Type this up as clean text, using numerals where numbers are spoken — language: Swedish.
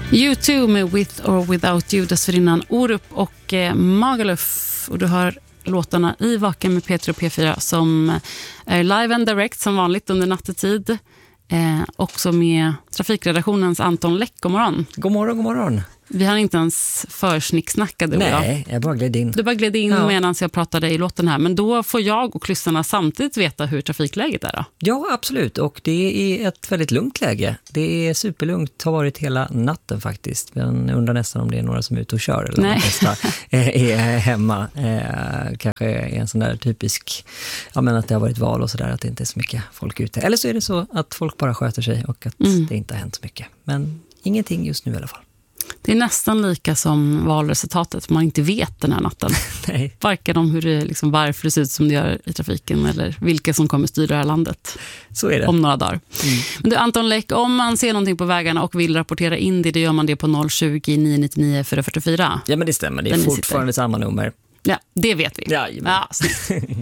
U2 med With or Without You, dessförinnan Orup och Magaluf. Och du har låtarna i Vaken med Peter och P4 som är live and direct som vanligt under nattetid. Också med trafikredaktionens Anton Läck. God morgon. God morgon, god morgon. Vi har inte ens försnicksnackade. Nej, jag bara gled in. Du bara gled in medan jag pratade i låten här. Men då får jag och lyssnarna samtidigt veta hur trafikläget är då. Ja, absolut. Och det är ett väldigt lugnt läge. Det är superlugnt, har varit hela natten faktiskt. Men undrar nästan om det är några som är ute och kör. Eller Nej. Nästa är hemma. Kanske är en sån där typisk, ja, men att det har varit val och sådär, att det inte är så mycket folk ute. Eller så är det så att folk bara sköter sig och att det inte har hänt så mycket. Men ingenting just nu i alla fall. Det är nästan lika som valresultatet. Man inte vet den här natten. Nej. Varken om hur det, liksom, varför det ser ut som det gör i trafiken eller vilka som kommer styra det här landet. Så är det. Om några dagar. Men du, Anton Läck, om man ser någonting på vägarna och vill rapportera in det, då gör man det på 020 999 444. Ja, men det stämmer. Det är fortfarande samma nummer. Ja, det vet vi. Ja, snyggt.